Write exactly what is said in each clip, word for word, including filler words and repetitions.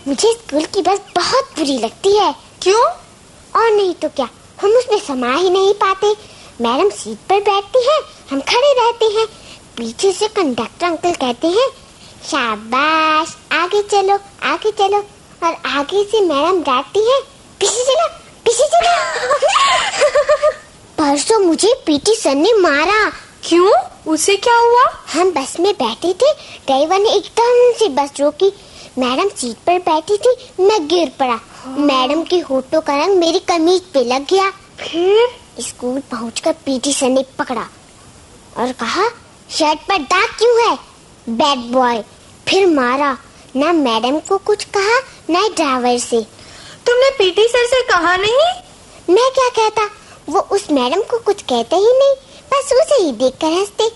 मुझे स्कूल की बस बहुत बुरी लगती है। क्यों? और नहीं तो क्या, हम उसमें समा ही नहीं पाते। मैडम सीट पर बैठती है, हम खड़े रहते हैं। पीछे से कंडक्टर अंकल कहते हैं, शाबाश, आगे चलो आगे चलो। और आगे से मैडम डांटती है, पीछे चलो पीछे चलो। परसों मुझे पीटी सर ने मारा। क्यों? उसे क्या हुआ? हम बस में बैठे थे, ड्राइवर ने एकदम से बस रोकी। मैडम सीट पर बैठी थी, मैं गिर पड़ा। मैडम के होठों का रंग मेरी कमीज पे लग गया। फिर स्कूल पहुंचकर पीटी सर ने पकड़ा और कहा, शर्ट पर दाग क्यों है, बैड बॉय। फिर मारा। ना मैडम को कुछ कहा, ना ड्राइवर से। तुमने पीटी सर से कहा नहीं? मैं क्या कहता, वो उस मैडम को कुछ कहते ही नहीं, बस उसे ही देखकर हंसते।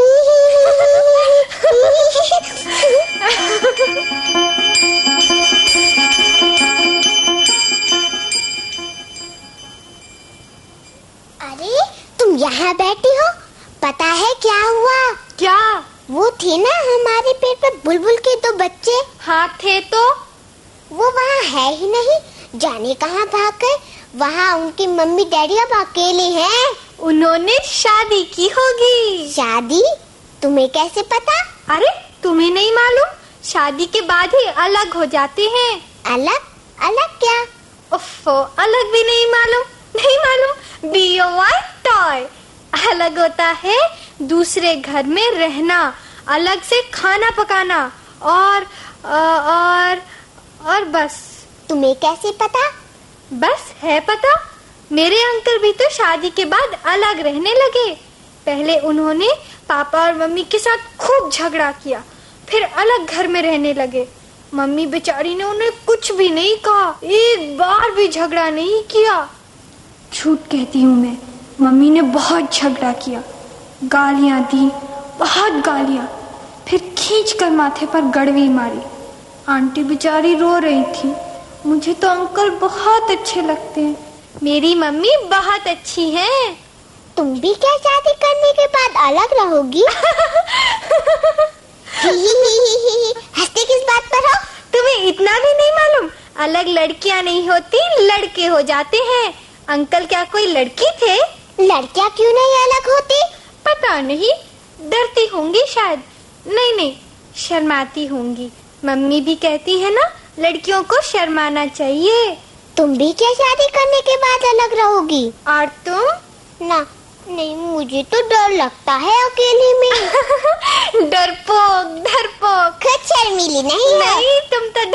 अरे तुम यहाँ बैठी हो, पता है क्या हुआ? क्या? वो थे ना हमारे पेड़ पर बुलबुल के दो बच्चे। हाँ थे तो? वो वहाँ है ही नहीं, जाने कहाँ भाग गए। वहाँ उनकी मम्मी डैडी अब अकेले हैं। उन्होंने शादी की होगी। शादी? तुम्हें कैसे पता? अरे तुम्हें नहीं मालूम? शादी के बाद ही अलग हो जाते हैं। अलग? अलग क्या? उफ़्फ़ो, अलग भी नहीं मालूम? नहीं मालूम? B O Y toy. अलग होता है दूसरे घर में रहना, अलग से खाना पकाना और और और बस। तुम्हें कैसे पता? बस है पता। मेरे अंकल भी तो शादी के बाद अलग रहने लगे। पहले उन्होंने पापा और मम्मी के साथ खूब झगड़ा किया, फिर अलग घर में रहने लगे। मम्मी बेचारी ने उन्हें कुछ भी नहीं कहा, एक बार भी झगड़ा नहीं किया। झूठ कहती हूँ मैं, मम्मी ने बहुत झगड़ा किया, गालियाँ दी, बहुत गालियाँ, फिर खींच कर माथे पर गड़वी मारी। आंटी बेचारी रो रही थी। मुझे तो अंकल बहुत अच्छे लगते हैं। मेरी मम्मी बहुत अच्छी हैं। तुम भी क्या शादी करने के बाद अलग रहोगी? हंसते किस बात पर हो? तुम्हें इतना भी नहीं मालूम? अलग लड़कियां नहीं होती, लड़के हो जाते हैं। अंकल क्या कोई लड़की थे? लड़कियां क्यों नहीं अलग होती? पता नहीं, डरती होंगी शायद। नहीं नहीं, शर्माती होंगी। मम्मी भी कहती है ना, लड़कियों को शर्माना चाहिए। तुम भी क्या शादी करने के बाद अलग रहोगी? और तुम? ना, नहीं, मुझे तो डर लगता है अकेले में। डरपोक, डरपोक। खुद शर्मीली नहीं है। नहीं, तुम तो